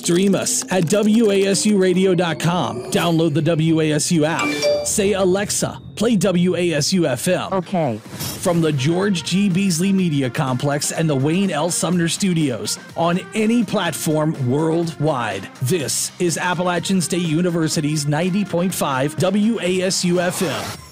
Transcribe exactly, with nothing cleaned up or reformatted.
Stream us at W A S U radio dot com. Download the W A S U app. Say, Alexa, play W A S U F M. Okay. From the George G. Beasley Media Complex and the Wayne L. Sumner Studios on any platform worldwide. This is Appalachian State University's ninety point five W A S U F M.